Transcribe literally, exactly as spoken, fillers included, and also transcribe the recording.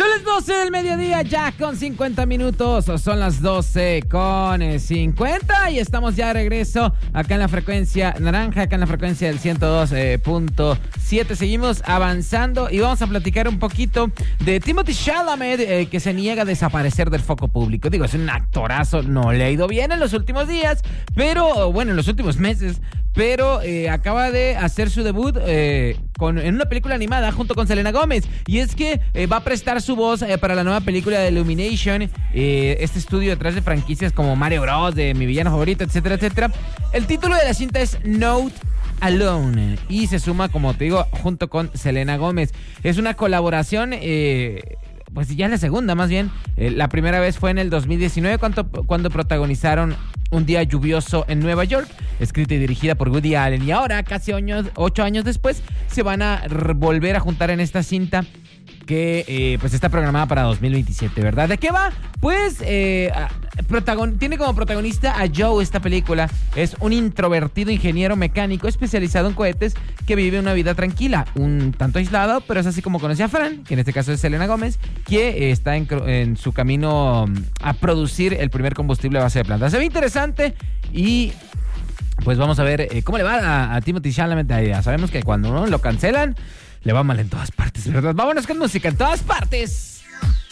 las doce del mediodía, ya con cincuenta minutos. Son las doce con cincuenta y estamos ya de regreso acá en la frecuencia naranja, acá en la frecuencia del ciento dos punto siete. Seguimos avanzando y vamos a platicar un poquito de Timothée Chalamet, eh, que se niega a desaparecer del foco público. Digo, es un actorazo, no le ha ido bien en los últimos días, pero bueno, en los últimos meses, pero eh, acaba de hacer su debut eh, con, en una película animada junto con Selena Gómez. Y es que eh, va a prestar su voz eh, para la nueva película de Illumination, eh, este estudio detrás de franquicias como Mario Bros, de Mi Villano Favorito, etcétera, etcétera. El título de la cinta es Not Alone y se suma, como te digo, junto con Selena Gómez. Es una colaboración, eh, pues ya es la segunda más bien. Eh, la primera vez fue en el dos mil diecinueve cuando, cuando protagonizaron Un día lluvioso en Nueva York, escrita y dirigida por Woody Allen. Y ahora, casi años, ocho años después, se van a r- volver a juntar en esta cinta que eh, pues está programada para dos mil veintisiete, ¿verdad? ¿De qué va? Pues eh, protagon- tiene como protagonista a Joe esta película. Es un introvertido ingeniero mecánico especializado en cohetes que vive una vida tranquila, un tanto aislado, pero es así como conoce a Fran, que en este caso es Selena Gómez, que eh, está en, en su camino a producir el primer combustible a base de plantas. Se ve interesante y pues vamos a ver eh, cómo le va a, a Timothée Chalamet. Ya sabemos que cuando uno lo cancelan, le va mal en todas partes, ¿verdad? Vámonos con música en todas partes.